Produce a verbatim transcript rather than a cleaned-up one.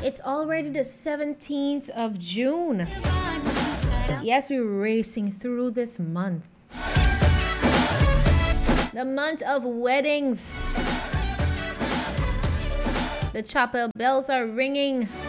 It's already the seventeenth of June. Yes, we're racing through this month. The month of weddings. The chapel bells are ringing.